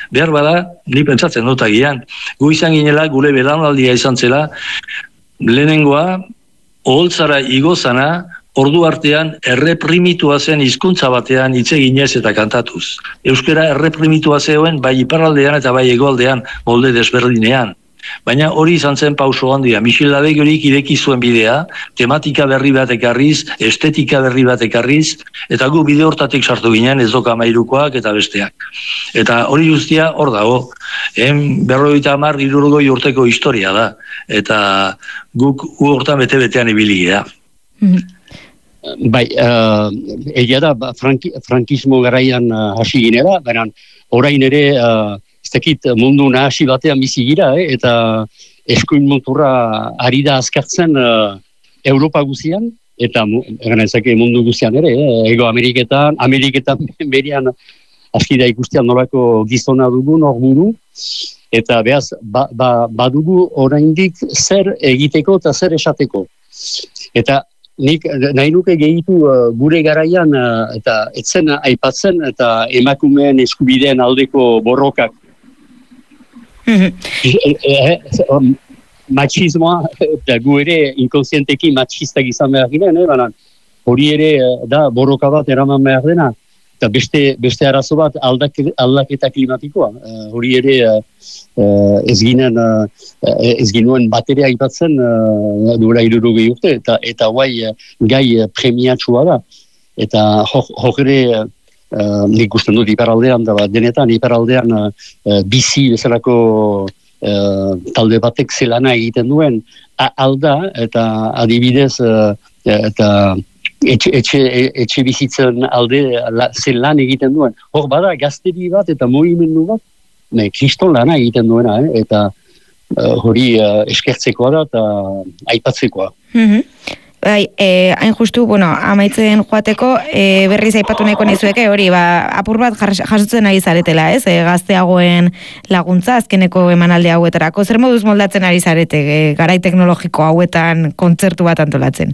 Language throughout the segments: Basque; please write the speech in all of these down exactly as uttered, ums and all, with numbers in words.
behar bada, ni pentsatzen dut agian, gu izan ginela, gure belanaldia izan zela, lehenengoa, oholtzara igozana, ordu artean erreprimitua zen hizkuntza batean hitz eginez eta kantatuz. Euskara erreprimitua zegoen bai iparraldean eta bai hegoaldean molde desberdinean. Baina hori izan zen pauso handia. Michel Ladegorik ireki zuen bidea, tematika berri bat ekarriz, estetika berri bat ekarriz, eta gu bide hortatik sartu ginen ez doka amairukoak eta besteak. Eta hori guztia hor dago. Hen berrogeita hamar hirurogei urteko historia da. Eta guk gu hortan bete-betean ibili da. Bai, uh, egia da, franki, frankismo garaian uh, hasi ginela, baina orain ere, uh, ez dakit mundu nahasi batean bizi gira, eh, eta eskuin muturra ari da azkartzen uh, Europa guzian, eta egan ezake mundu guzian ere, eh, Ego Ameriketan, Ameriketan berian aski da ikustean nolako gizona dugun, hor buru, eta behaz, ba, ba, badugu oraindik zer egiteko eta zer esateko. Eta nik nahi nuke gehitu uh, gure garaian uh, eta etzen aipatzen eta emakumeen eskubideen aldeko borrokak. Machismoa, eta gu ere inkonsienteki machistak izan behar giren, eh, baina hori ere da borroka bat eraman behar dena. Eta beste, beste arazo bat aldak, aldaketa klimatikoa. Uh, hori ere uh, uh, ez ginen uh, ez ginuen bateria aipatzen uh, duela hirurogei urte eta eta guai uh, gai uh, premiatsua da. Eta hor ere uh, nik usten dut iparaldean da denetan iparaldean uh, uh, bizi bezalako uh, talde batek zelana egiten duen alda eta adibidez uh, eta Etxe, etxe, etxe bizitzen alde la, zen lan egiten duen. Hor bada gazteri bat eta movimendu bat, ne, kriston lana egiten duena, eh? Eta uh, hori uh, eskertzekoa da eta aipatzekoa. Mm-hmm. Bai, eh, hain justu, bueno, amaitzen joateko, eh, berriz aipatu nahiko nizueke, hori, ba, apur bat jasotzen ari zaretela, ez? E, gazteagoen laguntza, azkeneko emanalde hauetarako. Zer moduz moldatzen ari zarete, e, garai teknologiko hauetan kontzertu bat antolatzen?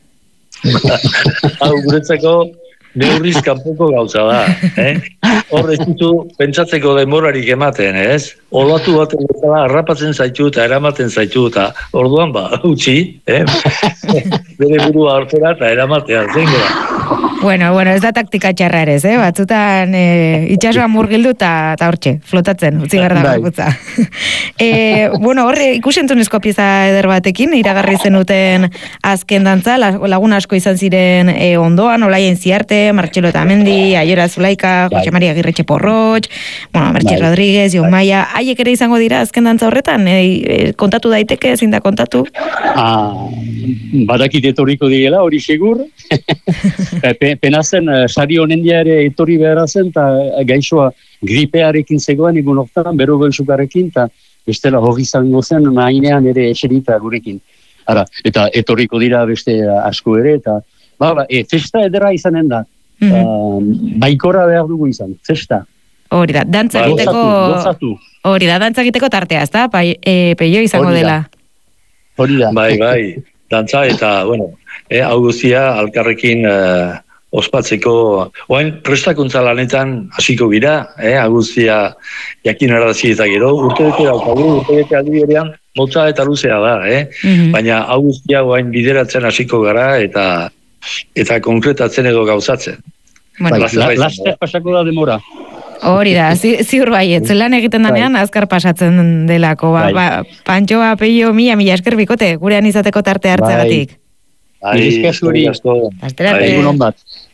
Hau, guretzako neurriz kanpoko gauza da, eh? Hor ez ditu pentsatzeko denborarik ematen, ez? Olatu bat egitela harrapatzen zaitu eta eramaten zaitu eta orduan ba, utzi, eh? Bere burua hartzera eta eramatea, zengera. Bueno, bueno, ez da taktika txarra ere, eh? Batzutan e, itxasua murgildu eta hortxe, flotatzen, utzi behar da gutza. e, bueno, horre ikusentzunezko pieza eder batekin, iragarri zenuten azken dantza, lagun asko izan ziren e, ondoan, Olaien Ziarte, Martxelo eta Amendi, Aiora Zulaika, Jose Maria Agirretxe Porrotx, bueno, Mertxe Rodríguez, Jon Maia, haiek ere izango dira azken dantza horretan, e, e, kontatu daiteke, ezin da kontatu? Ah, badakit etorriko direla, hori segur. Pena zen, sari honen ere etorri behar zen, eta gaixoa gripearekin zegoen, egun hortan, bero beltsukarekin, eta bestela hori izango zen, mainean ere eserita gurekin. Ara, eta etorriko dira beste asko ere, eta ba, ba, e, festa edera izanen da. Mm-hmm. uh, baikora behar dugu izan, festa. Hori da, dantza egiteko... Hori da, dantza egiteko tartea, ez da? E, peio izango dela. Hori da. Bai, bai, dantza eta, bueno, eh, hau guztia alkarrekin... Uh, ospatzeko, oain prestakuntza lanetan hasiko gira, eh, aguztia jakin errazi eta gero, urte bete daukagu, urte bete aldi berean, motza eta luzea da, eh? Mm-hmm. Baina aguztia oain bideratzen hasiko gara eta eta konkretatzen edo gauzatzen. Bueno, laster pasako da demora. Hori da, zi, ziur baiet, zelan egiten danean azkar pasatzen delako, ba, ba, Pantxoa, Peio, mila, mila esker bikote, gurean izateko tarte hartzeagatik. Bai, eskerrik asko. Hasta luego.